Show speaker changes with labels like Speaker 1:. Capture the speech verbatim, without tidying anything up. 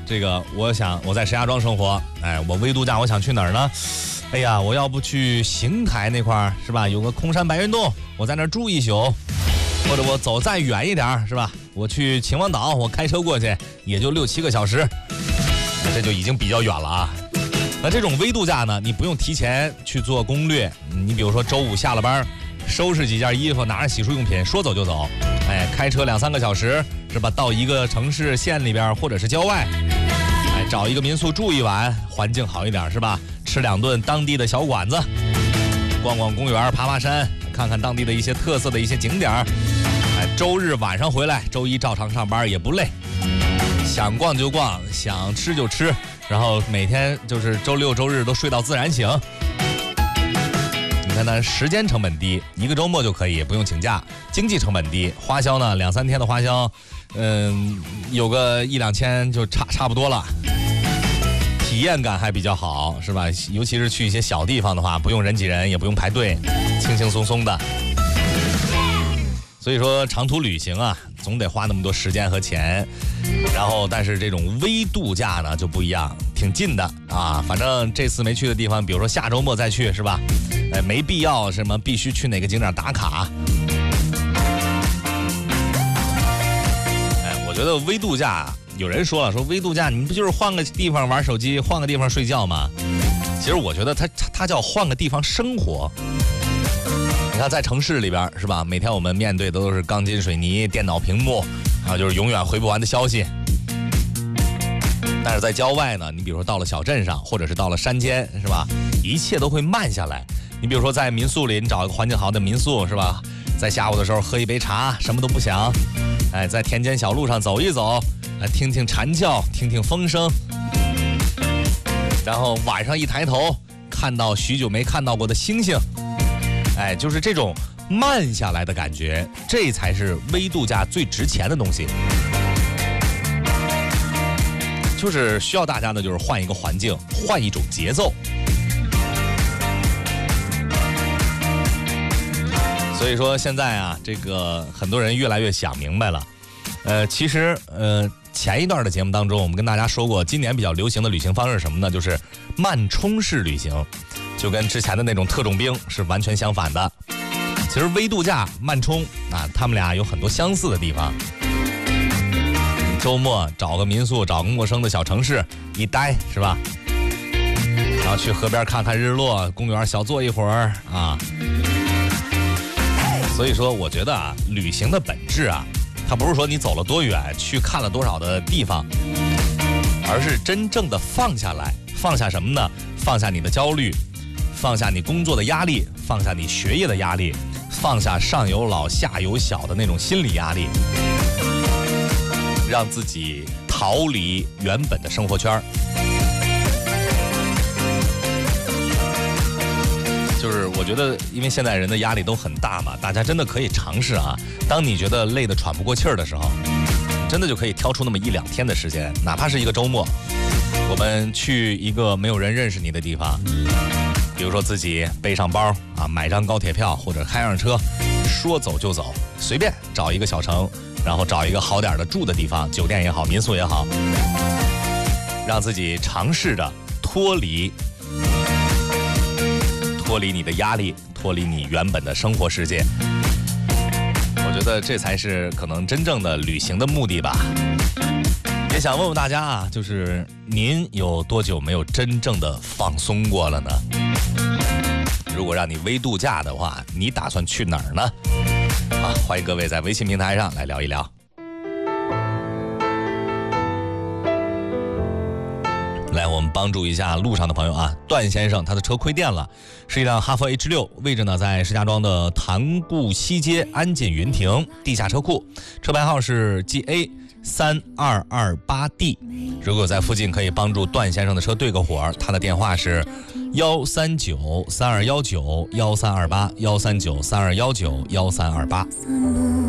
Speaker 1: 这个我想我在石家庄生活，哎，我微度假我想去哪儿呢？哎呀，我要不去邢台那块儿是吧？有个空山白云洞，我在那儿住一宿，或者我走再远一点是吧？我去秦皇岛，我开车过去也就六七个小时，这就已经比较远了啊。那这种微度假呢，你不用提前去做攻略，你比如说周五下了班，收拾几件衣服，拿着洗漱用品，说走就走，哎，开车两三个小时是吧？到一个城市县里边或者是郊外，哎，找一个民宿住一晚，环境好一点是吧？吃两顿当地的小馆子，逛逛公园，爬爬山，看看当地的一些特色的一些景点，哎，周日晚上回来，周一照常上班也不累，想逛就逛，想吃就吃，然后每天就是周六周日都睡到自然醒。你看呢，时间成本低，一个周末就可以，不用请假，经济成本低，花销呢两三天的花销，嗯，有个一两千就差差不多了。体验感还比较好，是吧？尤其是去一些小地方的话，不用人挤人，也不用排队，轻轻松松的。所以说长途旅行啊，总得花那么多时间和钱。然后，但是这种微度假呢就不一样，挺近的啊。反正这次没去的地方，比如说下周末再去，是吧？哎，没必要什么必须去哪个景点打卡。哎，我觉得微度假。有人说了，说微度假你不就是换个地方玩手机，换个地方睡觉吗？其实我觉得它它叫换个地方生活。你看在城市里边是吧，每天我们面对的都是钢筋水泥、电脑屏幕，啊，就是永远回不完的消息。但是在郊外呢，你比如说到了小镇上，或者是到了山间，是吧？一切都会慢下来。你比如说在民宿里，你找一个环境好的民宿，是吧？在下午的时候喝一杯茶，什么都不想，哎，在田间小路上走一走。听听蝉叫，听听风声，然后晚上一抬头看到许久没看到过的星星，哎，就是这种慢下来的感觉，这才是微度假最值钱的东西。就是需要大家呢，就是换一个环境，换一种节奏。所以说现在啊，这个很多人越来越想明白了，呃，其实呃。前一段的节目当中，我们跟大家说过，今年比较流行的旅行方式是什么呢？就是慢冲式旅行，就跟之前的那种特种兵是完全相反的。其实微度假、慢冲啊，他们俩有很多相似的地方。周末找个民宿，找个陌生的小城市一待，是吧？然后去河边看看日落，公园小坐一会儿啊。所以说，我觉得啊，旅行的本质啊。它不是说你走了多远，去看了多少的地方，而是真正的放下来，放下什么呢？放下你的焦虑，放下你工作的压力，放下你学业的压力，放下上有老下有小的那种心理压力，让自己逃离原本的生活圈。就是我觉得，因为现在人的压力都很大嘛，大家真的可以尝试啊。当你觉得累得喘不过气儿的时候，真的就可以挑出那么一两天的时间，哪怕是一个周末，我们去一个没有人认识你的地方，比如说自己背上包啊，买张高铁票或者开上车，说走就走，随便找一个小城，然后找一个好点的住的地方，酒店也好，民宿也好，让自己尝试着脱离。脱离你的压力，脱离你原本的生活世界，我觉得这才是可能真正的旅行的目的吧。也想问问大家啊，就是您有多久没有真正的放松过了呢？如果让你微度假的话，你打算去哪儿呢？啊，欢迎各位在微信平台上来聊一聊。来，我们帮助一下路上的朋友啊，段先生他的车亏电了，是一辆哈弗 H 六，位置呢在石家庄的潭固西街安进云亭地下车库，车牌号是 G A 三二二八 D。如果在附近可以帮助段先生的车对个火，他的电话是幺三九三二幺九幺三二八幺三九三二幺九幺三二八。